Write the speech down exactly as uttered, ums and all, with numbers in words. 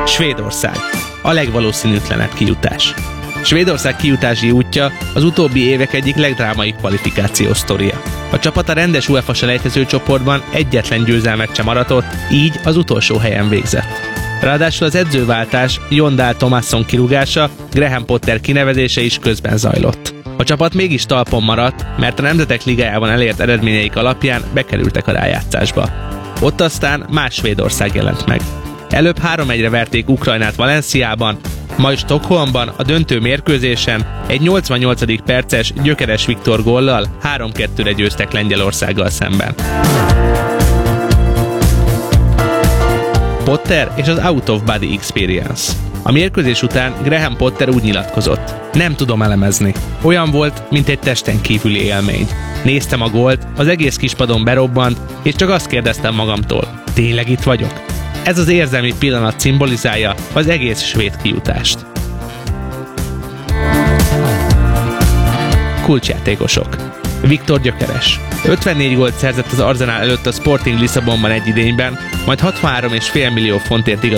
Svédország. A legvalószínűtlenebb kijutás. Svédország kijutási útja az utóbbi évek egyik legdrámaibb kvalifikációs sztoria. A csapat a rendes UEFA selejtező csoportban egyetlen győzelmet sem aratott, így az utolsó helyen végzett. Ráadásul az edzőváltás, Jon Dahl Tomasson kirúgása, Graham Potter kinevezése is közben zajlott. A csapat mégis talpon maradt, mert a Nemzetek Ligájában elért eredményeik alapján bekerültek a rájátszásba. Ott aztán más Svédország jelent meg. Előbb három egyre verték Ukrajnát Valenciában, majd Stockholmban a döntő mérkőzésen egy nyolcvannyolcadik perces Gyökeres Viktor góllal három kettőre győztek Lengyelországgal szemben. Potter és az Out of Body Experience. A mérkőzés után Graham Potter úgy nyilatkozott: nem tudom elemezni. Olyan volt, mint egy testen kívüli élmény. Néztem a gólt, az egész kispadon berobbant, és csak azt kérdeztem magamtól: tényleg itt vagyok? Ez az érzelmi pillanat szimbolizálja az egész svéd kijutást. Kulcsjátékosok. Viktor Gyökeres. ötvennégy gólt szerzett az Arsenal előtt a Sporting Lisszabonban egy idényben, majd hatvanhárom egész öt millió fontért